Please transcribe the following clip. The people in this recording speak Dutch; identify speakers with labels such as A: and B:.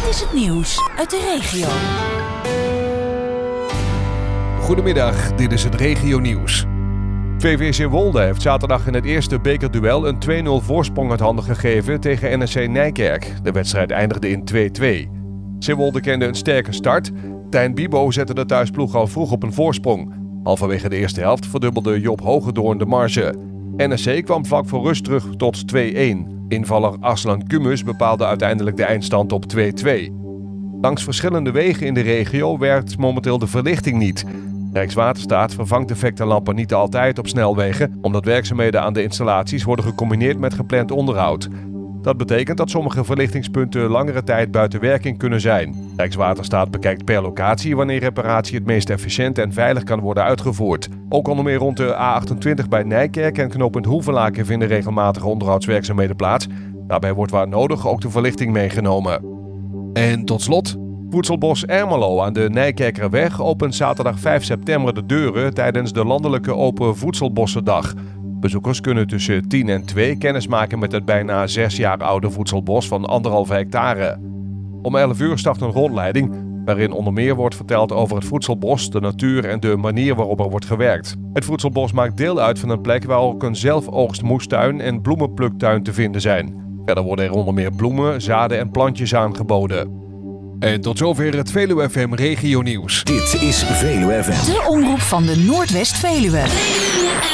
A: Dit is het nieuws uit de regio.
B: Goedemiddag, dit is het regionieuws. VV Zeewolde heeft zaterdag in het eerste bekerduel een 2-0 voorsprong uit handen gegeven tegen NEC Nijkerk. De wedstrijd eindigde in 2-2. Zeewolde kende een sterke start. Tijn Bibo zette de thuisploeg al vroeg op een voorsprong. Halverwege de eerste helft verdubbelde Job Hogedoorn de marge. NEC kwam vlak voor rust terug tot 2-1. Invaller Arslan Kumus bepaalde uiteindelijk de eindstand op 2-2. Langs verschillende wegen in de regio werkt momenteel de verlichting niet. Rijkswaterstaat vervangt defecte lampen niet altijd op snelwegen, omdat werkzaamheden aan de installaties worden gecombineerd met gepland onderhoud. Dat betekent dat sommige verlichtingspunten langere tijd buiten werking kunnen zijn. Rijkswaterstaat bekijkt per locatie wanneer reparatie het meest efficiënt en veilig kan worden uitgevoerd. Ook onder meer rond de A28 bij Nijkerk en knooppunt Hoevelaken vinden regelmatige onderhoudswerkzaamheden plaats. Daarbij wordt waar nodig ook de verlichting meegenomen. En tot slot, Voedselbos Ermelo aan de Nijkerkerweg opent zaterdag 5 september de deuren tijdens de landelijke Open Voedselbossendag. Bezoekers kunnen tussen 10 en 2 kennis maken met het bijna 6 jaar oude voedselbos van 1,5 hectare. Om 11 uur start een rondleiding waarin onder meer wordt verteld over het voedselbos, de natuur en de manier waarop er wordt gewerkt. Het voedselbos maakt deel uit van een plek waar ook een zelfoogstmoestuin en bloemenpluktuin te vinden zijn. Verder worden er onder meer bloemen, zaden en plantjes aangeboden. En tot zover het Veluwe FM Regionieuws.
C: Dit is Veluwe FM.
A: De omroep van de Noordwest-Veluwe.